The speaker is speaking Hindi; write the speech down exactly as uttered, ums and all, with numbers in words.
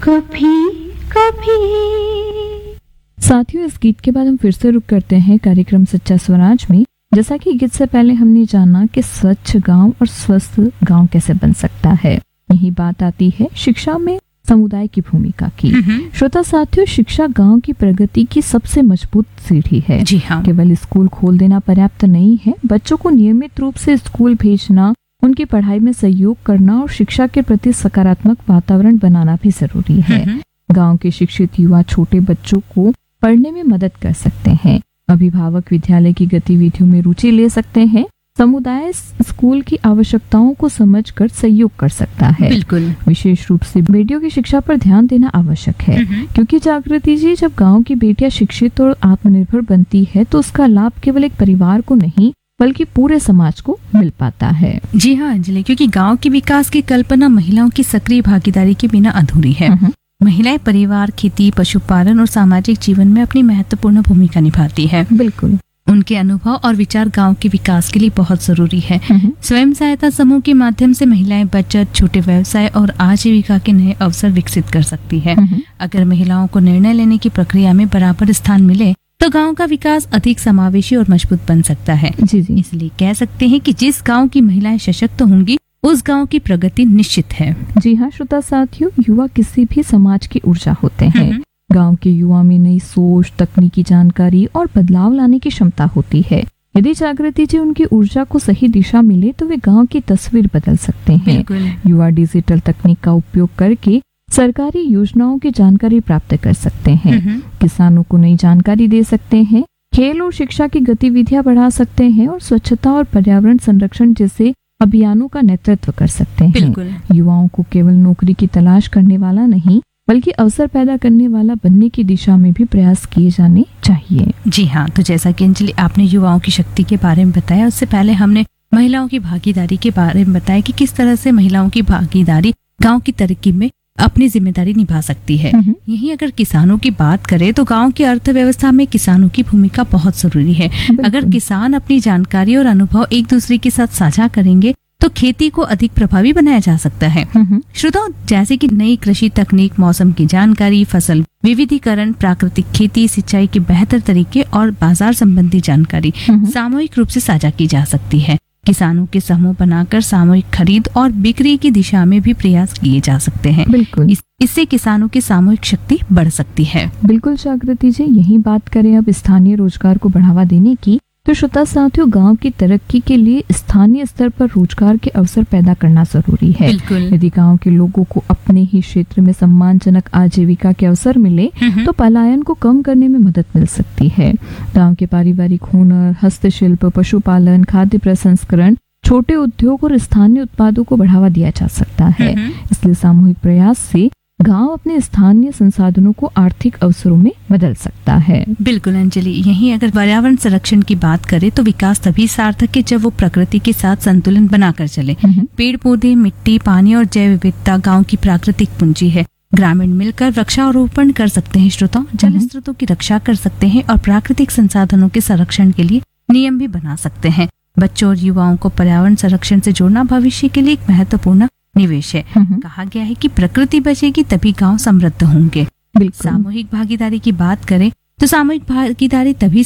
कभी कभी। साथियों, इस गीत के बाद हम फिर से रुक करते हैं कार्यक्रम सच्चा स्वराज में। जैसा कि गीत से पहले हमने जाना कि स्वच्छ गांव और स्वस्थ गांव कैसे बन सकता है, यही बात आती है शिक्षा में समुदाय की भूमिका की। श्रोता साथियों, शिक्षा गांव की प्रगति की सबसे मजबूत सीढ़ी है। जी हाँ। केवल स्कूल खोल देना पर्याप्त नहीं है, बच्चों को नियमित रूप से स्कूल भेजना, उनकी पढ़ाई में सहयोग करना और शिक्षा के प्रति सकारात्मक वातावरण बनाना भी जरूरी है। गांव के शिक्षित युवा छोटे बच्चों को पढ़ने में मदद कर सकते हैं। अभिभावक विद्यालय की गतिविधियों में रुचि ले सकते हैं। समुदाय स्कूल की आवश्यकताओं को समझकर सहयोग कर सकता है। बिल्कुल। विशेष रूप से बेटियों की शिक्षा पर ध्यान देना आवश्यक है, क्योंकि जागृति जी, जब गांव की बेटियां शिक्षित और आत्मनिर्भर बनती है तो उसका लाभ केवल एक परिवार को नहीं बल्कि पूरे समाज को मिल पाता है। जी हाँ अंजलि, क्योंकि गांव के विकास की कल्पना महिलाओं की सक्रिय भागीदारी के बिना अधूरी है। महिलाएं परिवार, खेती, पशुपालन और सामाजिक जीवन में अपनी महत्वपूर्ण भूमिका निभाती है। बिल्कुल। उनके अनुभव और विचार गांव के विकास के लिए बहुत जरूरी है। स्वयं सहायता समूह के माध्यम से महिलाएं बचत, छोटे व्यवसाय और आजीविका के नए अवसर विकसित कर सकती है। अगर महिलाओं को निर्णय लेने की प्रक्रिया में बराबर स्थान मिले तो गांव का विकास अधिक समावेशी और मजबूत बन सकता है। जी जी। इसलिए कह सकते हैं कि जिस गांव की महिलाएं सशक्त होंगी उस गांव की प्रगति निश्चित है। जी हाँ श्रोता साथियों, युवा किसी भी समाज की ऊर्जा होते हैं। गांव के युवा में नई सोच, तकनीकी जानकारी और बदलाव लाने की क्षमता होती है। यदि जागृति जी उनकी ऊर्जा को सही दिशा मिले तो वे गांव की तस्वीर बदल सकते हैं। युवा डिजिटल तकनीक का उपयोग करके सरकारी योजनाओं की जानकारी प्राप्त कर सकते हैं, किसानों को नई जानकारी दे सकते हैं, खेल और शिक्षा की गतिविधियां बढ़ा सकते हैं और स्वच्छता और पर्यावरण संरक्षण जैसे अभियानों का नेतृत्व कर सकते हैं। युवाओं को केवल नौकरी की तलाश करने वाला नहीं बल्कि अवसर पैदा करने वाला बनने की दिशा में भी प्रयास किए जाने चाहिए। जी हाँ, तो जैसा कि अंजलि आपने युवाओं की शक्ति के बारे में बताया, उससे पहले हमने महिलाओं की भागीदारी के बारे में बताया कि किस तरह से महिलाओं की भागीदारी गाँव की तरक्की में अपनी जिम्मेदारी निभा सकती है। यही अगर किसानों की बात करें तो गांव की अर्थव्यवस्था में किसानों की भूमिका बहुत जरूरी है। अगर किसान अपनी जानकारी और अनुभव एक दूसरे के साथ साझा करेंगे तो खेती को अधिक प्रभावी बनाया जा सकता है। श्रोताओं, जैसे कि नई कृषि तकनीक, मौसम की जानकारी, फसल विविधीकरण, प्राकृतिक खेती, सिंचाई के बेहतर तरीके और बाजार संबंधी जानकारी सामूहिक रूप से साझा की जा सकती है। किसानों के समूह बनाकर सामूहिक खरीद और बिक्री की दिशा में भी प्रयास किए जा सकते हैं। बिल्कुल। इस, इससे किसानों की सामूहिक शक्ति बढ़ सकती है। बिल्कुल जागृति जी, यही बात करें अब स्थानीय रोजगार को बढ़ावा देने की, तो श्रोता साथियों, गांव की तरक्की के लिए स्थानीय स्तर पर रोजगार के अवसर पैदा करना जरूरी है। यदि गांव के लोगों को अपने ही क्षेत्र में सम्मानजनक आजीविका के अवसर मिले तो पलायन को कम करने में मदद मिल सकती है। गांव के पारिवारिक हुनर, हस्तशिल्प, पशुपालन, खाद्य प्रसंस्करण, छोटे उद्योग और स्थानीय उत्पादों को बढ़ावा दिया जा सकता है। इसलिए सामूहिक प्रयास से गांव अपने स्थानीय संसाधनों को आर्थिक अवसरों में बदल सकता है। बिल्कुल अंजलि, यही अगर पर्यावरण संरक्षण की बात करें तो विकास तभी सार्थक है जब वो प्रकृति के साथ संतुलन बनाकर चले। पेड़ पौधे, मिट्टी, पानी और जैव विविधता गांव की प्राकृतिक पूंजी है। ग्रामीण मिलकर वृक्षारोपण कर सकते हैं श्रोताओं, जल स्रोतों की रक्षा कर सकते हैं और प्राकृतिक संसाधनों के संरक्षण के लिए नियम भी बना सकते हैं। बच्चों और युवाओं को पर्यावरण संरक्षण से जोड़ना भविष्य के लिए एक महत्वपूर्ण निवेश है। कहा गया है कि प्रकृति बचेगी तभी गांव समृद्ध होंगे। सामूहिक भागीदारी की बात करें तो सामूहिक भागीदारी तभी